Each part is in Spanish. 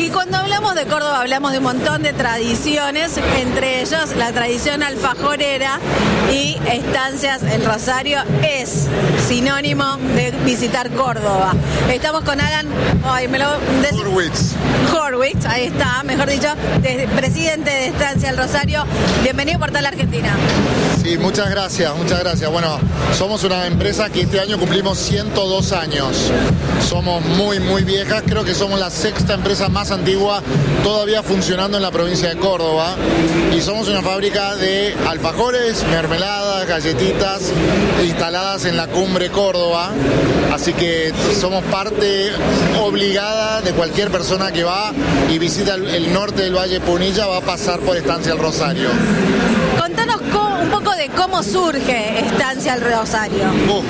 Y cuando hablamos de Córdoba hablamos de un montón de tradiciones, entre ellos la tradición alfajorera, y Estancias El Rosario es sinónimo de visitar Córdoba. Estamos con Alan Horwitz, ahí está, mejor dicho, presidente de Estancias El Rosario. Bienvenido a Portal Argentina. Sí, muchas gracias. Bueno, somos una empresa que este año cumplimos 102 años. Somos muy viejas, creo que somos la sexta empresa más antigua todavía funcionando en la provincia de Córdoba. Y somos una fábrica de alfajores, mermeladas, galletitas instaladas en la Cumbre Córdoba. Así que somos parte obligada de cualquier persona que va y visita el norte del Valle Punilla, va a pasar por Estancia El Rosario. Contanos un poco de cómo surge Estancia El Rosario.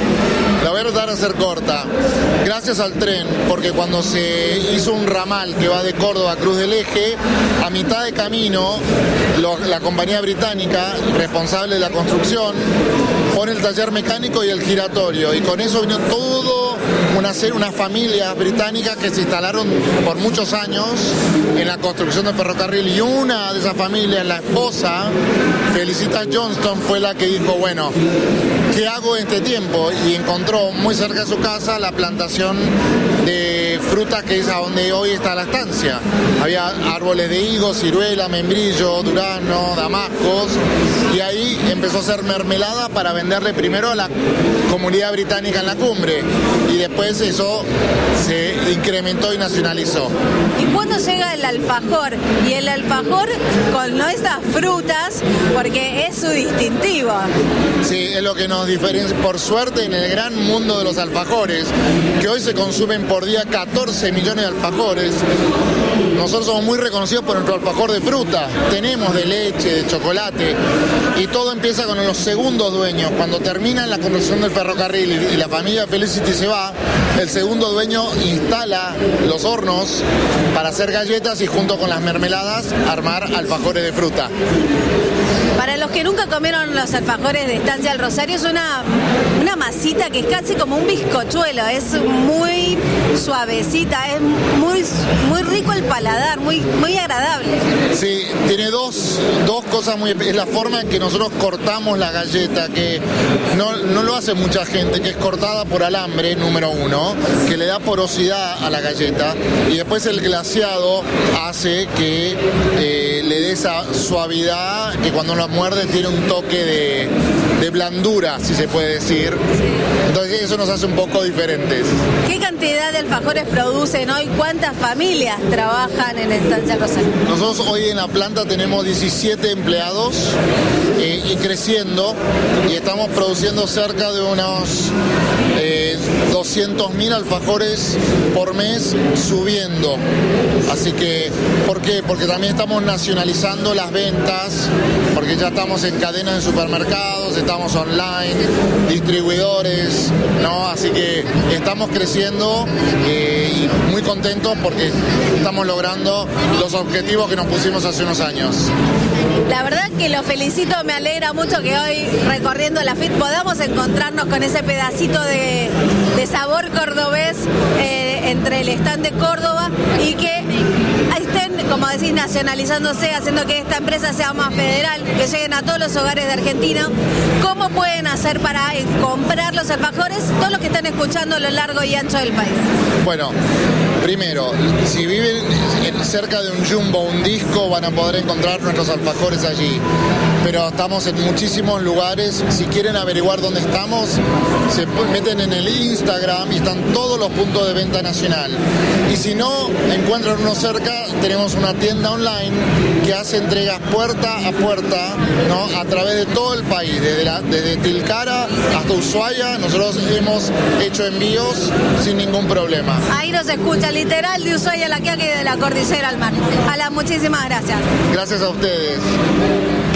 La voy a tratar de hacer corta. Gracias al tren, porque cuando se hizo un ramal que va de Córdoba a Cruz del Eje, a mitad de camino, la compañía británica, responsable de la construcción, pone el taller mecánico y el giratorio. Y con eso vino todo unas familias británicas que se instalaron por muchos años en la construcción del ferrocarril. Y una de esas familias, la esposa, Felicita Johnston, fue la que dijo, bueno, ¿qué hago en este tiempo? Y encontró muy cerca de su casa la plantación de frutas, que es a donde hoy está la estancia. Había árboles de higos, ciruela, membrillo, durazno, damascos, y ahí empezó a hacer mermelada para venderle primero a la comunidad británica en la Cumbre, y después eso se incrementó y nacionalizó. ¿Y cuándo llega el alfajor? Y el alfajor con estas frutas, porque es su distintivo. Sí, es lo que nos diferencia, por suerte, en el gran mundo de los alfajores, que hoy se consumen por día 14 millones de alfajores. Nosotros somos muy reconocidos por nuestro alfajor de fruta. Tenemos de leche, de chocolate, y todo empieza con los segundos dueños. Cuando termina la construcción del ferrocarril y la familia Felicity se va, el segundo dueño instala los hornos para hacer galletas y junto con las mermeladas armar alfajores de fruta. Para los que nunca comieron los alfajores de Estancia El Rosario, es una masita que es casi como un bizcochuelo, es muy suavecita, es muy rico el paladar, muy agradable. Sí, tiene dos cosas es la forma en que nosotros cortamos la galleta, que no lo hace mucha gente, que es cortada por alambre, número uno, que le da porosidad a la galleta, y después el glaseado hace que le dé esa suavidad que cuando la muerde tiene un toque de blandura, si se puede decir. Entonces eso nos hace un poco diferentes. ¿Qué cantidad de alfajores producen hoy? ¿Cuántas familias trabajan en Estancia El Rosario? Nosotros hoy en la planta tenemos 17 empleados y creciendo, y estamos produciendo cerca de unos 200.000 alfajores por mes, subiendo. Así que, ¿por qué? Porque también estamos nacionalizando las ventas, porque ya estamos en cadenas de supermercados, estamos online, distribuidores, ¿no? Así que estamos creciendo y muy contentos porque estamos logrando los objetivos que nos pusimos hace unos años. La verdad que lo felicito, me alegra mucho que hoy recorriendo la FIT podamos encontrarnos con ese pedacito de sabor cordobés entre el stand de Córdoba, y que estén, como decís, nacionalizándose, haciendo que esta empresa sea más federal, que lleguen a todos los hogares de Argentina. ¿Cómo pueden hacer para comprar los alfajores todos los que están escuchando a lo largo y ancho del país? Bueno, primero, si viven cerca de un Jumbo, un Disco, van a poder encontrar nuestros alfajores allí. Pero estamos en muchísimos lugares. Si quieren averiguar dónde estamos, se meten en el Instagram y están todos los puntos de venta nacional. Y si no encuentran uno cerca, tenemos una tienda online que hace entregas puerta a puerta, ¿no? A través de todo el país, desde Tilcara hasta Ushuaia. Nosotros hemos hecho envíos sin ningún problema. Ahí nos escucha, literal, de Ushuaia a La Quiaca y de la Cordillera al Mar. Alan, muchísimas gracias. Gracias a ustedes.